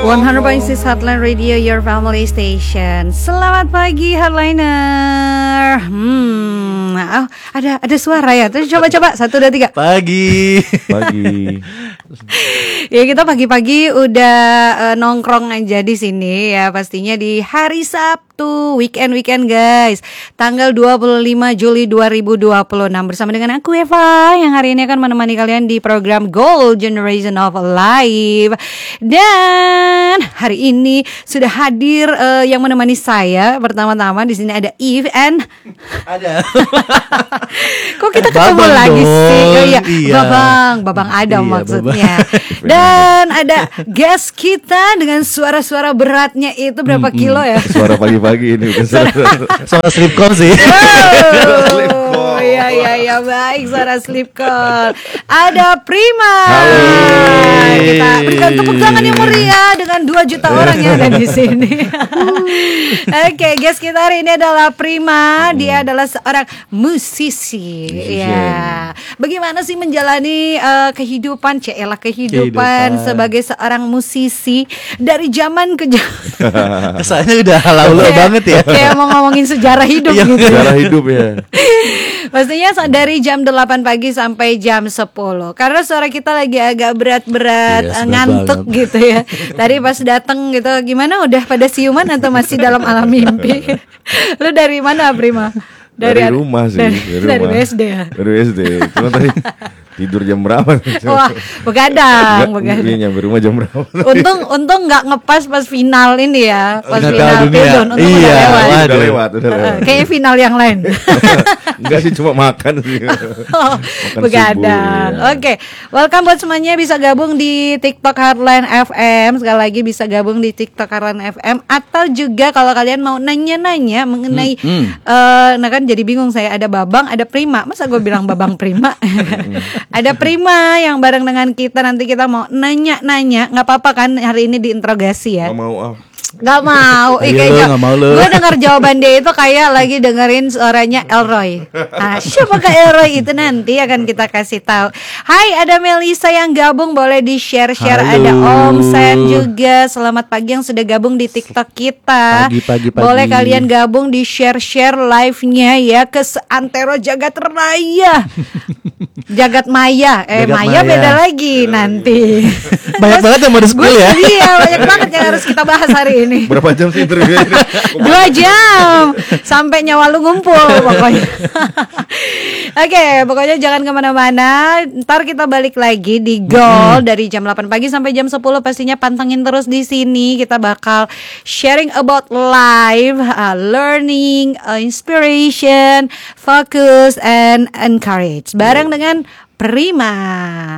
100.6 Heartline Radio, your family station. Selamat pagi Heartliner. Ada suara ya. Terus coba 1, 2, 3. Pagi. Ya kita pagi-pagi udah nongkrong aja di sini ya, pastinya di hari Sabtu, weekend guys. Tanggal 25 Juli 2026 bersama dengan aku Eva yang hari ini akan menemani kalian di program Gold Generation of Life. Dan hari ini sudah hadir yang menemani saya. Pertama-tama di sini ada Eve and Ada. kok kita ketemu Babang lagi dong. sih? Oh, iya. Iya. Babang Adam Iya, maksudnya. Dan ada guest kita dengan suara-suara beratnya itu berapa kilo ya? Suara pagi-pagi ini udah Soal stripcom sih. Oh, iya baik, suara sleep call. Ada Prima. Halo. Kita berikan tepuk tangan yang meriah dengan 2 juta orang yang ada di sini. Oke, guest kita hari ini adalah Prima. Dia adalah seorang musisi. Ya. Bagaimana sih menjalani kehidupan, kehidupan sebagai seorang musisi dari zaman ke zaman? Kesannya udah lalu banget ya. Kayak mau ngomongin sejarah hidup Iya, gitu. sejarah hidup ya. Pastinya dari jam 8 pagi sampai jam 10. Karena suara kita lagi agak berat-berat, Yes, ngantuk banget. gitu ya. Tadi pas datang gitu, gimana udah pada siuman atau masih dalam alam mimpi? Lu dari mana, Prima? Dari rumah sih, Dari rumah. SD ya. Dari SD. Cuma tadi tidur jam berapa? Wah, begadang. Iya, nyampe rumah jam berapa? Untung nggak ngepas pas final ini ya, pas Nggak final tahu dunia. Piala. Untung Iya, udah lewat. waduh. Udah lewat. Kayaknya final yang lain. Enggak sih, cuma makan sih. Oh, Makan begadang. subuh, ya. Oke, welcome buat semuanya, bisa gabung di TikTok Heartline FM. Sekali lagi bisa gabung di TikTok Heartline FM. Atau juga kalau kalian mau nanya-nanya mengenai nah kan jadi bingung saya, ada Babang, ada Prima. Masa gue bilang Babang Prima? Ada Prima yang bareng dengan kita. Nanti kita mau nanya-nanya. Gak apa-apa kan hari ini diinterogasi ya? Nggak mau Gak mau. Iya, Kayaknya nggak mau lu. gue dengar jawaban dia itu kayak lagi dengerin suaranya Elroy. Siapakah Elroy itu nanti akan kita kasih tahu. Hai, ada Melisa yang gabung, boleh di share. Halo. Ada Om Sen juga. Selamat pagi yang sudah gabung di TikTok kita. Pagi. Boleh kalian gabung di share live-nya ya ke seantero jagat raya. Jagat Maya. Jagat Maya Maya. beda lagi nanti. Banyak banget yang mau di-spill ya. Iya, banyak banget yang harus kita bahas hari ini. berapa jam sih interview ini? 2 jam sampai nyawa lu ngumpul pokoknya. Oke, pokoknya jangan kemana-mana. Ntar kita balik lagi di Gold dari jam 8 pagi sampai jam 10. Pastinya pantengin terus di sini. Kita bakal sharing about life, learning, inspiration, focus, and encourage bareng dengan Prima.